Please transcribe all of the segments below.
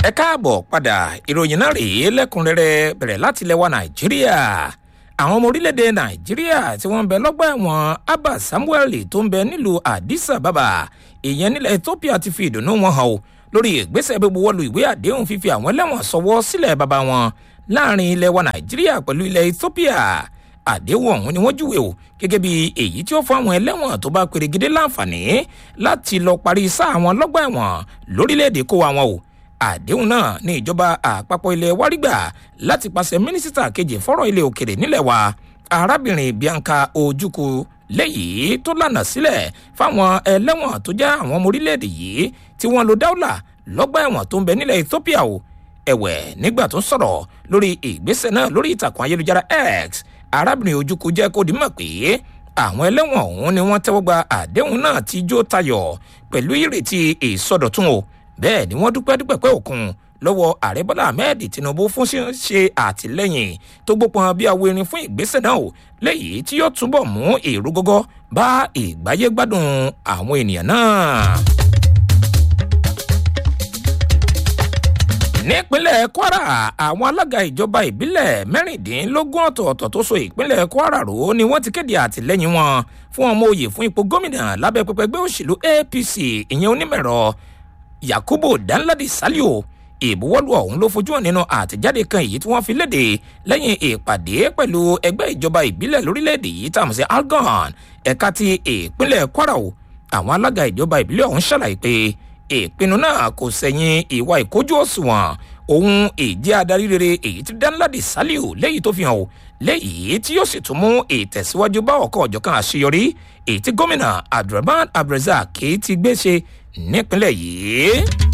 ẹ káàbọ̀ padà ìròyìn náà rèé lẹ́kùnrẹ́rẹ́ bẹ̀rẹ̀ láti ilẹ̀ wa nàìjíríà àwọn ọmọ orílẹ̀-èdè nàìjíríà tí wọ́n ń bẹ lọ́gbà ẹ̀wọ̀n Abba Samuel tó ń bẹ nílùú Addis Ababa ìyẹn nílẹ̀ Ethiopia ti fi ìdùnnú wọn hàn o lórí ìgbésẹ̀ gbogbo wọlú ìwé àdéhùn fífi àwọn ẹlẹ́wọ̀n ṣọwọ́ sílẹ̀ bàbá wọn láàrin ilẹ̀ wa nàìjíríà pẹ̀lú ilẹ̀ Ethiopia àdéhùn ọ̀hún ni wọ́n júwe o gẹ́gẹ́ bí èyí tí ó fún àwọn ẹlẹ́wọ̀n tó bá perégedé láǹfààní láti lọ parí sáà wọn lọ́gbà ẹ̀wọ̀n lórílẹ̀-èdè kó wa wọn o àdéhùn náà ní ìjọba àpapọ̀ ilẹ̀ wa rí gbà láti pàṣẹ mínísítà kejì fọ́rọ̀ ilẹ̀ òkèrè nílẹ̀ wa arábìnrin Bianca Ojukwu lẹ́yìn tó lànà sílẹ̀ fáwọn ẹlẹ́wọ̀n tó jẹ́ àwọn ọmọ orílẹ̀-èdè yìí tí wọ́n lo dáúlà lọ́gbà ẹ̀wọ̀n tó ń bẹ nílẹ̀ Ethiopia o ẹ̀wẹ̀ nígbà tó ń sọ̀rọ̀ lórí ìgbésẹ̀ náà lórí ìtàkùn ayélujára X arábìnrin Ojukwu jẹ́ kó di mọ̀ pé àwọn ẹlẹ́wọ̀n ọ̀hún ni wọ́n tẹ́wọ́ gba àdéhùn náà tí jó tayọ̀ pẹ̀lú ìrètí ìsọdọ̀tun o bẹ́ẹ̀ ni wọ́n dúpẹ́ pé òkun lọ́wọ́ ààrẹ Bọ́lá Ahmed Tinubu fún ṣe àtìlẹ́yìn tó gbópọn bí awo erin fún ìgbésẹ̀ náà o léyìí tí yóò túbọ̀ mú èrú gógó bá ìgbáyé gbádùn àwọn ènìyàn náà. nípínlẹ̀ Kwara àwọn alága ìjọba ìbílẹ̀ mẹ́rìndínlógún ọ̀tọ̀ọ̀tọ̀ tó so ìpínlẹ̀ Kwara rò ni wọ́n ti kéde àtìlẹ́yìn wọn fún ọmọ òye fún ipò gómìnà lábẹ́ pẹpẹ ẹgbẹ́ òṣèlú APC ìyẹn onímọ̀ẹ̀rọ Yakubu Danladi Saliu ìbuwọ́lù ọ̀hún ló fojú hàn nínú àtẹ̀jáde kan èyí tí wọ́n fi léde lẹ́yìn ìpàdé pẹ̀lú ẹgbẹ́ ìjọba ìbílẹ̀ lórílẹ̀‐èdè yìí tá a mọ̀ sí ALGON ẹ̀ka ti ìpínlẹ̀ Kwara o àwọn alága ìjọba ìbílẹ̀ ọ̀hún ṣàlàyé pé ìpinnu náà kò sẹ̀yìn ìwà ìkójú òṣùwọ̀n ohun ìjẹ́ adarí rere èyí tí Danladi Saliu léyìí tó fi hàn o léyìí tí yóò sì tún mú ìtẹ̀síwájú bá ọ̀kan ọ̀jọ̀kan àṣeyọrí èyí tí gómìnà Abdulrahman Abdulrazak ti gbé ṣe nípínlẹ̀ yìí.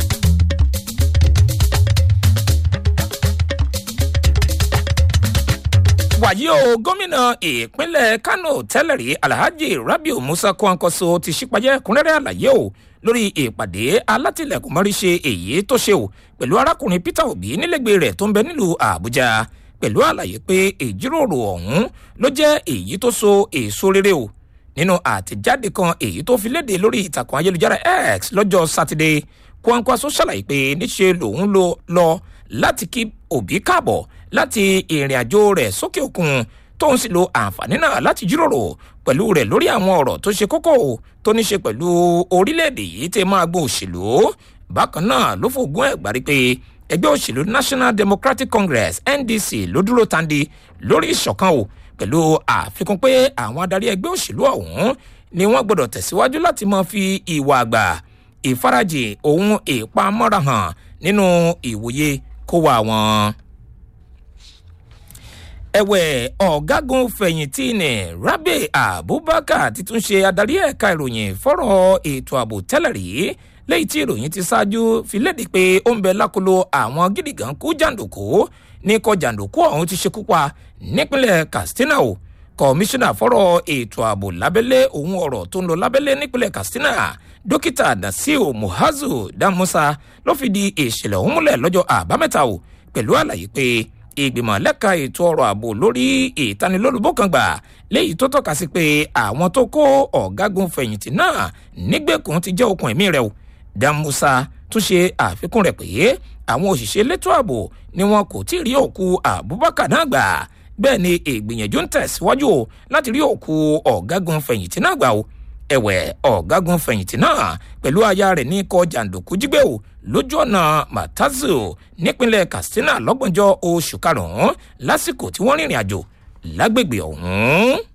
wàyí o gómìnà ìpínlẹ̀ Kano tẹ́lẹ̀rí Alhaji Rabiu Musa Kwankwaso ti ṣípayá ẹ̀kúnrẹ́rẹ́ àlàyé o lórí ìpàdé alátìlẹ̀kùnmọ́rí ṣe èyí tó ṣe o pẹ̀lú arákùnrin Peter Obi nílẹ̀gbẹ́ rẹ̀ tó ń bẹ nílùú Àbújá pẹ̀lú àlàyé pé ìjíròrò ọ̀hún ló jẹ́ èyí tó so èso rere o nínú àtẹ̀jáde kan èyí tó fi léde lórí ìtàkùn ayélujára X lọ́jọ́ sátidé Kwankwaso ṣàlàyé pé níṣe lòun lọ láti kí Obi káàbọ̀ láti ìrìn àjò rẹ̀ sókè òkun tóun sì lo àǹfààní náà láti jíròrò pẹ̀lú rẹ̀ lórí àwọn ọ̀rọ̀ tó ṣe kókó tó ní ṣe pẹ̀lú orílẹ̀-èdè yìí tẹ́ máa gbọ́ òṣèlú bákan náà ló fògùn ẹ̀ gbárí pé ẹgbẹ́ òṣèlú National Democratic Congress NDC ló dúró tandi lórí ìṣọ̀kan o pẹ̀lú àfikún pé àwọn adarí ẹgbẹ́ òṣèlú ọ̀hún ni wọ́n gbọ́dọ̀ tẹ̀síwájú láti máa fi ìwà àgbà ìfarajì ohun ìpamọ́ra hàn nínú ìwòye kó wà wọn. ẹ̀wẹ̀ ọ̀gágun fẹ̀yìntì ní Rabi Abubakar ti tún ṣe adarí ẹ̀ka ìròyìn fọ́rọ̀ ètò ààbò tẹ́lẹ̀ rí lẹ́yìn tí ìròyìn ti ṣáájú fi léde pé ó ń bẹ lákòlò àwọn gídígàn kú jàǹdùkú ní ikọ̀ jàǹdùkú ọ̀hún ti ṣekú pa nípínlẹ̀ Katsina o kọmíṣánná fọ́rọ̀ ètò ààbò lábẹ́lé ohun ọ̀rọ̀ tó ń lọ lábẹ́lé nípínlẹ̀ Katsina dókítà Nasiru Muhazu Damusa ló fìdí ìṣẹ̀lẹ̀ ọ̀hún múlẹ̀ lọ́jọ́ àbámẹ́ta o pẹ̀lú àlàyé pé ìgbìmọ̀ lẹ́ka ètò ọrọ̀ ààbò lórí ìtanilólobó kan gbà léyìí tó tọ́ka sí pé àwọn tó kó ọ̀gágun fẹ̀yìntì náà nígbèkùn ti jẹ́ okùn ẹ̀mí rẹ̀ o Damusa tún ṣe àfikún rẹ̀ pé àwọn òṣìṣẹ́ elétò ààbò ni wọn kò tí ì rí òkú Abubakar náà gbà bẹ́ẹ̀ ni ìgbìyànjú ń tẹ̀síwájú o láti rí òkú ọ̀gágun fẹ̀yìntì náà gbà o ẹ̀wẹ̀ ọ̀gágun fẹ̀yìntì náà pẹ̀lú aya rẹ̀ ní ikọ̀ jàǹdùkú jígbé o lójú ọ̀nà Matazu nípínlẹ̀ Katsina lọ́gbọ̀njọ́ oṣù karùn-ún lásìkò tí wọ́n rìnrìn àjò lágbègbè ọ̀hún.